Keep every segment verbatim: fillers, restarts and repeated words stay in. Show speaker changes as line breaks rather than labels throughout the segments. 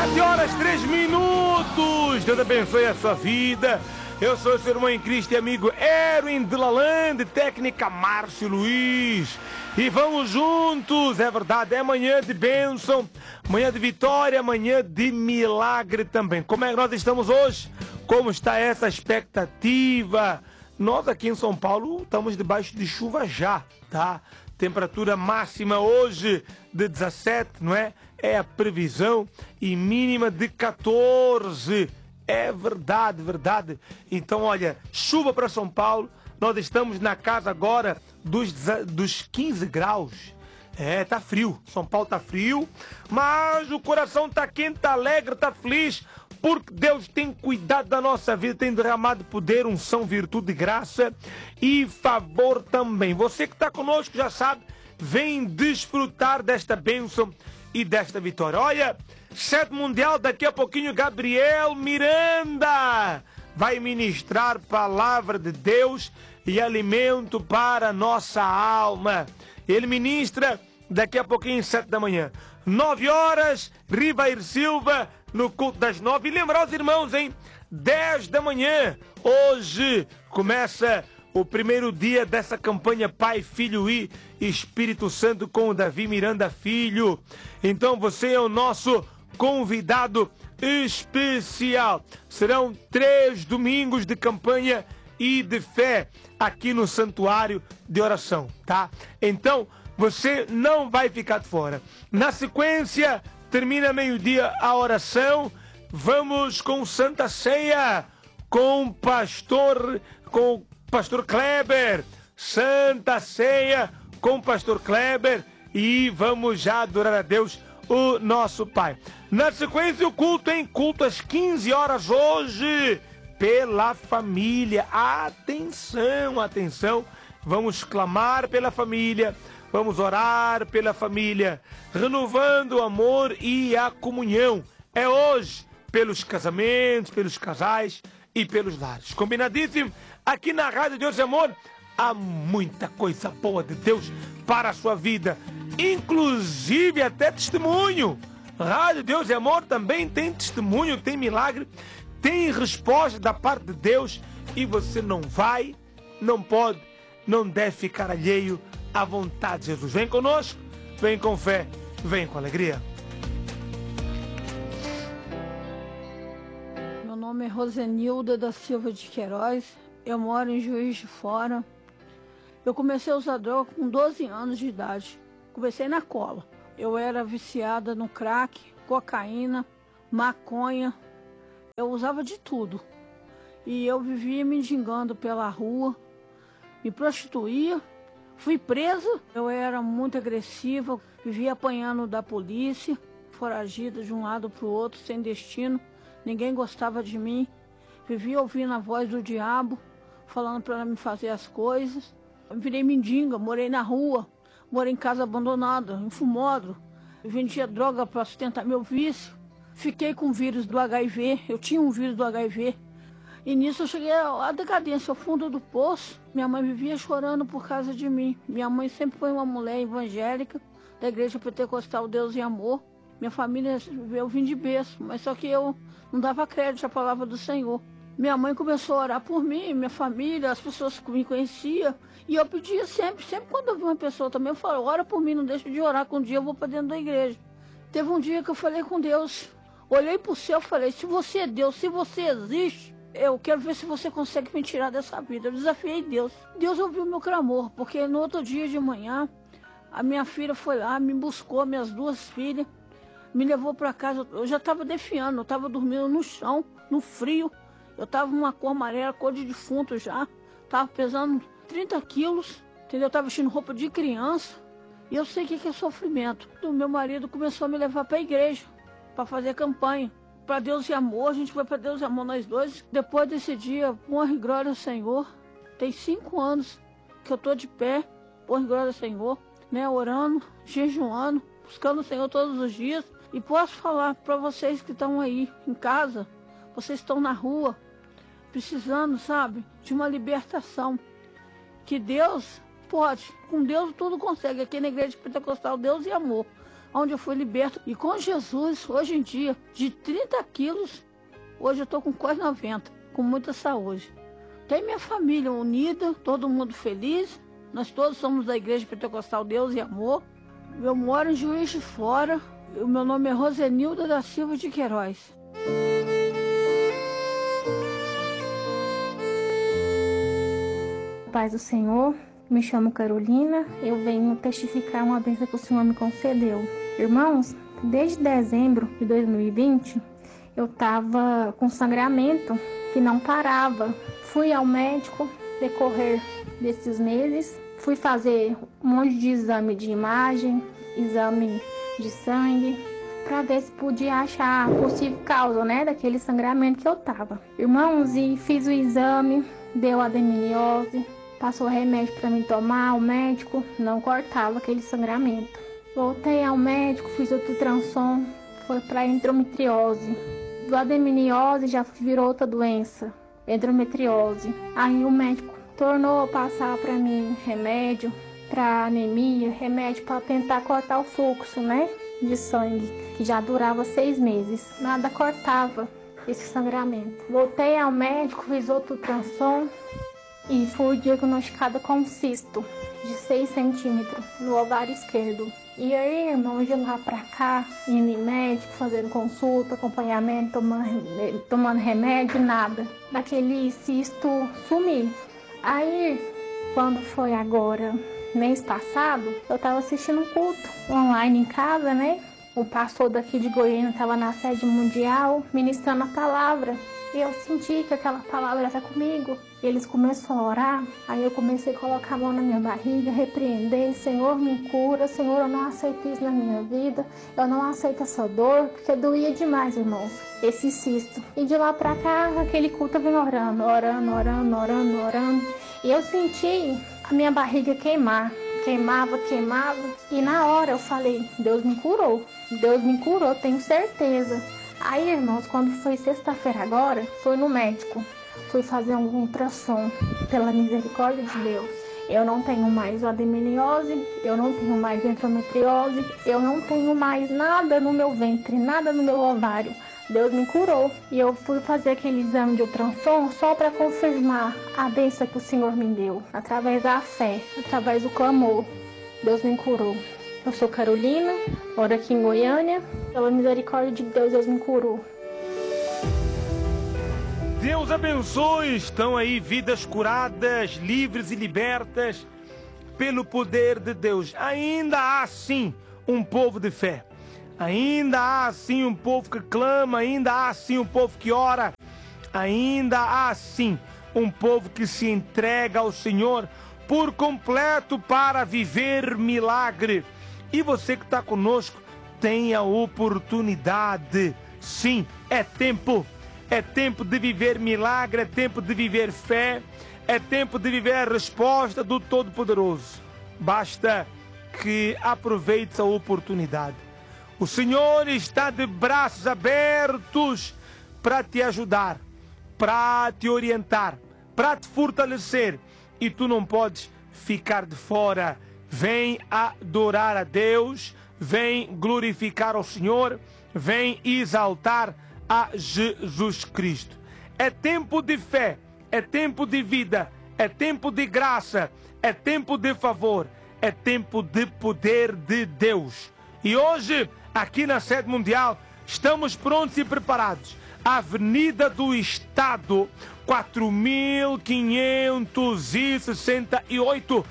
sete horas, três minutos. Deus abençoe a sua vida. Eu sou o seu irmão em Cristo e amigo Erwin de Lalande, técnica Márcio Luiz. E vamos juntos, é verdade, é manhã de bênção, manhã de vitória, manhã de milagre também. Como é que nós estamos hoje? Como está essa expectativa? Nós aqui em São Paulo estamos debaixo de chuva já, tá? Temperatura máxima hoje de dezessete, não é? É a previsão, e mínima de quatorze. É verdade, verdade. Então, olha, chuva para São Paulo. Nós estamos na casa agora dos, dos quinze graus. É, tá frio. São Paulo tá frio, mas o coração tá quente, tá alegre, tá feliz, porque Deus tem cuidado da nossa vida, tem derramado poder, unção, virtude, graça e favor também. Você que está conosco já sabe, vem desfrutar desta bênção e desta vitória. Olha, sete mundial, daqui a pouquinho Gabriel Miranda vai ministrar palavra de Deus e alimento para a nossa alma. Ele ministra daqui a pouquinho, sete da manhã. Nove horas, Rivair Silva no culto das nove. E lembrar os irmãos, hein? Dez da manhã, hoje começa o primeiro dia dessa campanha Pai, Filho e Espírito Santo com o Davi Miranda Filho. Então você é o nosso convidado especial. Serão três domingos de campanha e de fé aqui no Santuário de Oração, tá? Então você não vai ficar de fora. Na sequência, termina meio-dia a oração. Vamos com Santa Ceia com o pastor, com o pastor Kleber. Santa Ceia com o pastor Kleber. E vamos já adorar a Deus, o nosso Pai. Na sequência, o culto em culto às quinze horas hoje, pela família. Atenção, atenção. Vamos clamar pela família. Vamos orar pela família, renovando o amor e a comunhão. É hoje, pelos casamentos, pelos casais e pelos lares. Combinadíssimo? Aqui na Rádio Deus e Amor, há muita coisa boa de Deus para a sua vida, inclusive até testemunho. Rádio Deus e Amor também tem testemunho, tem milagre, tem resposta da parte de Deus, e você não vai, não pode, não deve ficar alheio à vontade de Jesus. Vem conosco, vem com fé, vem com alegria.
Meu nome é Rosenilda da Silva de Queiroz, eu moro em Juiz de Fora. Eu comecei a usar droga com doze anos de idade. Comecei na cola. Eu era viciada no crack, cocaína, maconha. Eu usava de tudo. E eu vivia mendigando pela rua, me prostituía. Fui presa, eu era muito agressiva, vivia apanhando da polícia, foragida de um lado para o outro, sem destino. Ninguém gostava de mim. Vivia ouvindo a voz do diabo, falando para me fazer as coisas. Eu virei mendiga, morei na rua, morei em casa abandonada, em fumódromo. Vendia droga para sustentar meu vício. Fiquei com o vírus do agá i vê, eu tinha um vírus do agá i vê. E nisso eu cheguei à decadência, ao fundo do poço. Minha mãe vivia chorando por causa de mim. Minha mãe sempre foi uma mulher evangélica, da Igreja Pentecostal Deus e Amor. Minha família, eu vim de berço, mas só que eu não dava crédito à palavra do Senhor. Minha mãe começou a orar por mim, minha família, as pessoas que me conheciam. E eu pedia sempre, sempre quando eu vi uma pessoa também, eu falo, ora por mim, não deixa de orar, que um dia eu vou para dentro da igreja. Teve um dia que eu falei com Deus, olhei para o céu e falei, se você é Deus, se você existe, eu quero ver se você consegue me tirar dessa vida. Eu desafiei Deus. Deus ouviu o meu clamor, porque no outro dia de manhã, a minha filha foi lá, me buscou, minhas duas filhas, me levou para casa. Eu já estava defiando, eu estava dormindo no chão, no frio. Eu estava uma cor amarela, cor de defunto já. Estava pesando trinta quilos, entendeu? Eu estava vestindo roupa de criança. E eu sei o que é sofrimento. O meu marido começou a me levar para a igreja, para fazer campanha. Para Deus e Amor, a gente foi para Deus e Amor nós dois. Depois desse dia, honra e glória ao Senhor. Tem cinco anos que eu estou de pé, honra e glória ao Senhor, né? Orando, jejuando, buscando o Senhor todos os dias. E posso falar para vocês que estão aí em casa, vocês estão na rua, precisando, sabe, de uma libertação. Que Deus pode, com Deus tudo consegue. Aqui na Igreja Pentecostal, Deus e Amor. onde eu fui liberto. E com Jesus, hoje em dia, de trinta quilos, hoje eu estou com quase noventa, com muita saúde. Tem minha família unida, todo mundo feliz. Nós todos somos da Igreja Pentecostal Deus e Amor. Eu moro em Juiz de Fora. O meu nome é Rosenilda da Silva de Queiroz.
Paz do Senhor, me chamo Carolina, eu venho testificar uma bênção que o Senhor me concedeu. Irmãos, desde dezembro de dois mil e vinte, eu estava com sangramento que não parava. Fui ao médico decorrer desses meses, fui fazer um monte de exame de imagem, exame de sangue, para ver se podia achar a possível causa, né, daquele sangramento que eu estava. Irmãos, e fiz o exame, deu adenovirose, passou remédio para mim tomar, o médico não cortava aquele sangramento. Voltei ao médico, fiz outro ultrassom, foi para endometriose. Do adenovirose já virou outra doença, endometriose. Aí o médico tornou passar para mim remédio para anemia, remédio para tentar cortar o fluxo, né, de sangue, que já durava seis meses. Nada cortava esse sangramento. Voltei ao médico, fiz outro ultrassom e fui diagnosticada com um cisto de seis centímetros no ovário esquerdo. E aí, irmão, de lá pra cá, indo em médico, fazendo consulta, acompanhamento, tomando, tomando remédio, nada. Daquele cisto sumir. Aí, quando foi agora, mês passado, eu tava assistindo um culto online em casa, né? O pastor daqui de Goiânia estava na sede mundial, ministrando a palavra. E eu senti que aquela palavra era comigo. E eles começaram a orar. Aí eu comecei a colocar a mão na minha barriga, repreender. Senhor, me cura. Senhor, eu não aceito isso na minha vida. Eu não aceito essa dor, porque doía demais, irmãos, esse cisto. E de lá pra cá, aquele culto vem orando, orando, orando, orando, orando. E eu senti a minha barriga queimar. Queimava, queimava. E na hora eu falei, Deus me curou. Deus me curou, tenho certeza. Aí, irmãos, quando foi sexta-feira agora, fui no médico. Fui fazer um ultrassom, pela misericórdia de Deus. Eu não tenho mais adenovirose, eu não tenho mais endometriose, eu não tenho mais nada no meu ventre, nada no meu ovário. Deus me curou. E eu fui fazer aquele exame de ultrassom só para confirmar a bênção que o Senhor me deu. Através da fé, através do clamor, Deus me curou. Eu sou Carolina, moro aqui em Goiânia. Pela misericórdia de Deus, Deus me curou.
Deus abençoe. Estão aí vidas curadas, livres e libertas pelo poder de Deus. Ainda há sim um povo de fé. Ainda há sim um povo que clama. Ainda há sim um povo que ora. Ainda há sim um povo que se entrega ao Senhor por completo para viver milagre. E você que está conosco tem a oportunidade. Sim, é tempo. É tempo de viver milagre, é tempo de viver fé, é tempo de viver a resposta do Todo-Poderoso. Basta que aproveite a oportunidade. O Senhor está de braços abertos para te ajudar, para te orientar, para te fortalecer. E tu não podes ficar de fora. Vem adorar a Deus, vem glorificar ao Senhor, vem exaltar a Jesus Cristo. É tempo de fé, é tempo de vida, é tempo de graça, é tempo de favor, é tempo de poder de Deus. E hoje, aqui na sede mundial, estamos prontos e preparados. Avenida do Estado, quatro mil quinhentos e sessenta e oito,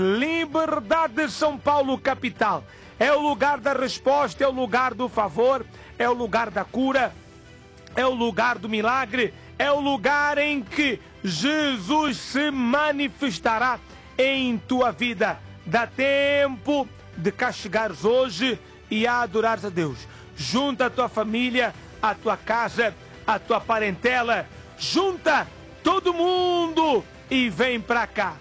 Liberdade, São Paulo, capital. É o lugar da resposta, é o lugar do favor, é o lugar da cura, é o lugar do milagre, é o lugar em que Jesus se manifestará em tua vida. Dá tempo de cá chegares hoje e a adorares a Deus. Junta a tua família, a tua casa, a tua parentela, junta todo mundo e vem pra cá.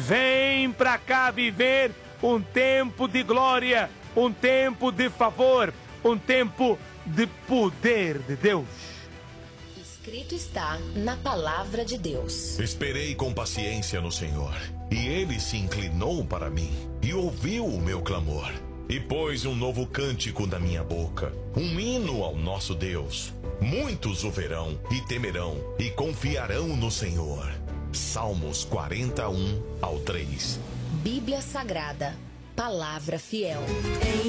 Vem pra cá viver um tempo de glória, um tempo de favor, um tempo de poder de Deus.
Escrito está na palavra de Deus.
Esperei com paciência no Senhor, e Ele se inclinou para mim e ouviu o meu clamor. e pôs um novo cântico na minha boca, um hino ao nosso Deus. Muitos o verão e temerão e confiarão no Senhor. Salmos quarenta e um ao três.
Bíblia Sagrada, palavra fiel.